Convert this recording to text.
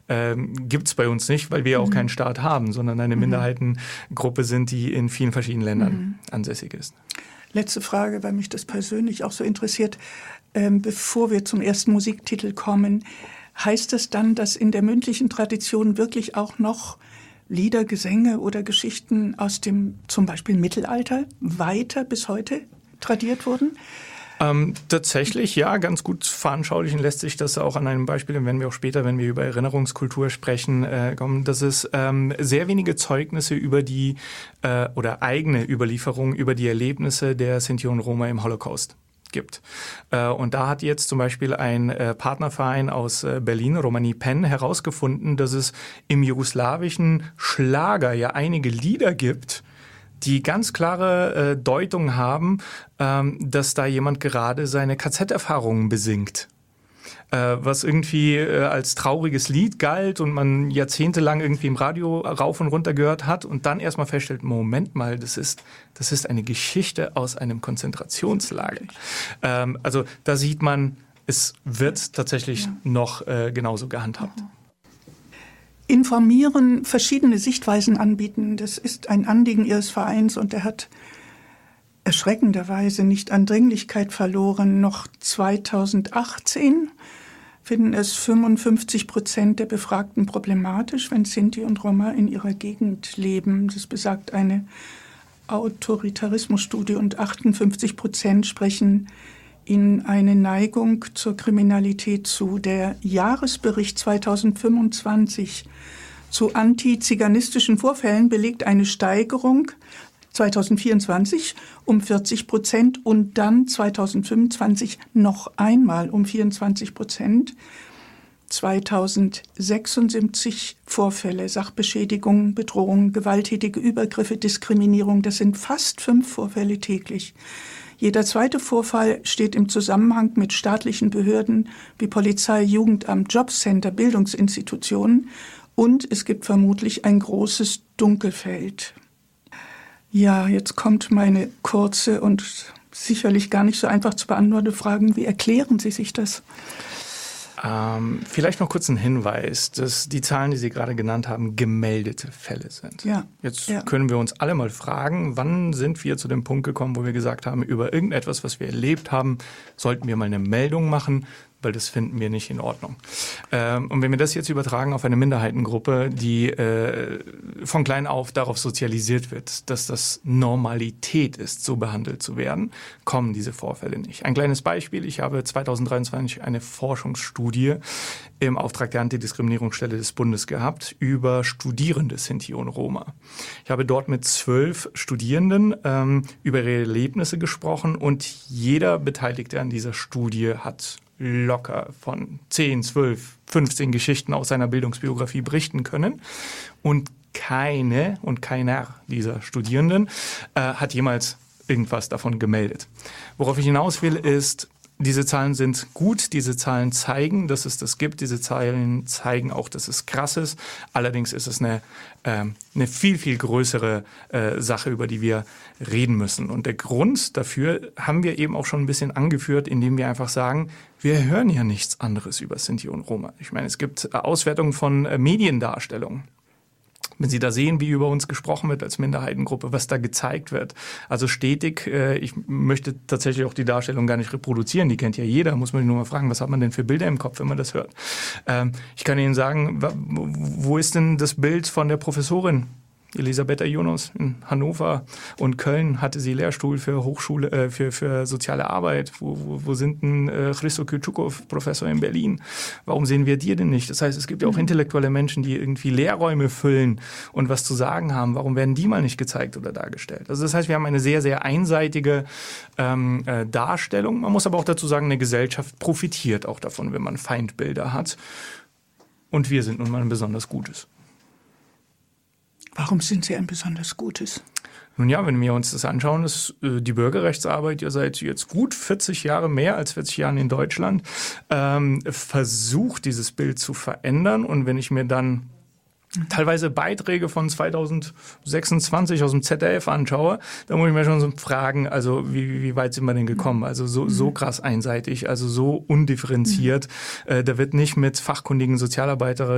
gibt's bei uns nicht, weil wir ja auch keinen Staat haben, sondern eine Minderheitengruppe sind, die in vielen verschiedenen Ländern ansässig ist. Letzte Frage, weil mich das persönlich auch so interessiert. Bevor wir zum ersten Musiktitel kommen, heißt es dann, dass in der mündlichen Tradition wirklich auch noch Lieder, Gesänge oder Geschichten aus dem zum Beispiel Mittelalter weiter bis heute tradiert wurden? Tatsächlich, ja, ganz gut veranschaulichen lässt sich das auch an einem Beispiel, wenn wir auch später, wenn wir über Erinnerungskultur sprechen, kommen, dass es sehr wenige Zeugnisse über die oder eigene Überlieferung über die Erlebnisse der Sinti und Roma im Holocaust gibt. Und da hat jetzt zum Beispiel ein Partnerverein aus Berlin, Romani Pen, herausgefunden, dass es im jugoslawischen Schlager ja einige Lieder gibt, die ganz klare Deutung haben, dass da jemand gerade seine KZ-Erfahrungen besingt. Was irgendwie als trauriges Lied galt und man jahrzehntelang irgendwie im Radio rauf und runter gehört hat und dann erstmal feststellt, Moment mal, das ist eine Geschichte aus einem Konzentrationslager. Also da sieht man, es wird tatsächlich noch genauso gehandhabt. Informieren, verschiedene Sichtweisen anbieten, das ist ein Anliegen Ihres Vereins und der hat erschreckenderweise nicht an Dringlichkeit verloren. Noch 2018 finden es 55% der Befragten problematisch, wenn Sinti und Roma in ihrer Gegend leben. Das besagt eine Autoritarismusstudie und 58% sprechen ihnen eine Neigung zur Kriminalität zu. Der Jahresbericht 2025 zu antiziganistischen Vorfällen belegt eine Steigerung 2024 um 40% und dann 2025 noch einmal um 24%. 2076 Vorfälle, Sachbeschädigung, Bedrohung, gewalttätige Übergriffe, Diskriminierung, das sind fast 5 Vorfälle täglich. Jeder zweite Vorfall steht im Zusammenhang mit staatlichen Behörden wie Polizei, Jugendamt, Jobcenter, Bildungsinstitutionen und es gibt vermutlich ein großes Dunkelfeld. Ja, jetzt kommt meine kurze und sicherlich gar nicht so einfach zu beantwortende Frage. Wie erklären Sie sich das? Vielleicht noch kurz ein Hinweis, dass die Zahlen, die Sie gerade genannt haben, gemeldete Fälle sind. Ja. Jetzt können wir uns alle mal fragen, wann sind wir zu dem Punkt gekommen, wo wir gesagt haben, über irgendetwas, was wir erlebt haben, sollten wir mal eine Meldung machen, weil das finden wir nicht in Ordnung. Und wenn wir das jetzt übertragen auf eine Minderheitengruppe, die von klein auf darauf sozialisiert wird, dass das Normalität ist, so behandelt zu werden, kommen diese Vorfälle nicht. Ein kleines Beispiel, ich habe 2023 eine Forschungsstudie im Auftrag der Antidiskriminierungsstelle des Bundes gehabt über Studierende Sinti und Roma. Ich habe dort mit 12 Studierenden über ihre Erlebnisse gesprochen und jeder Beteiligte an dieser Studie hat locker von 10, 12, 15 Geschichten aus seiner Bildungsbiografie berichten können. Und keiner dieser Studierenden hat jemals irgendwas davon gemeldet. Worauf ich hinaus will, ist, diese Zahlen sind gut, diese Zahlen zeigen, dass es das gibt, diese Zahlen zeigen auch, dass es krass ist. Allerdings ist es eine viel, viel größere Sache, über die wir reden müssen. Und der Grund dafür haben wir eben auch schon ein bisschen angeführt, indem wir einfach sagen, wir hören ja nichts anderes über Sinti und Roma. Ich meine, es gibt Auswertungen von Mediendarstellungen. Wenn Sie da sehen, wie über uns gesprochen wird als Minderheitengruppe, was da gezeigt wird. Also stetig, ich möchte tatsächlich auch die Darstellung gar nicht reproduzieren, die kennt ja jeder, muss man sich nur mal fragen, was hat man denn für Bilder im Kopf, wenn man das hört. Ich kann Ihnen sagen, wo ist denn das Bild von der Professorin? Elisabetta Jonas in Hannover und Köln hatte sie Lehrstuhl für Hochschule, für soziale Arbeit. Wo sind denn Christo Kütschukov, Professor in Berlin? Warum sehen wir die denn nicht? Das heißt, es gibt ja auch intellektuelle Menschen, die irgendwie Lehrräume füllen und was zu sagen haben. Warum werden die mal nicht gezeigt oder dargestellt? Also das heißt, wir haben eine sehr, sehr einseitige Darstellung. Man muss aber auch dazu sagen, eine Gesellschaft profitiert auch davon, wenn man Feindbilder hat. Und wir sind nun mal ein besonders Gutes. Warum sind Sie ein besonders Gutes? Nun ja, wenn wir uns das anschauen, ist die Bürgerrechtsarbeit ja seit jetzt gut 40 Jahre, mehr als 40 Jahren in Deutschland, versucht, dieses Bild zu verändern. Und wenn ich mir dann teilweise Beiträge von 2026 aus dem ZDF anschaue, da muss ich mir schon so fragen, also wie weit sind wir denn gekommen? Also so krass einseitig, also so undifferenziert. Da wird nicht mit fachkundigen Sozialarbeiterinnen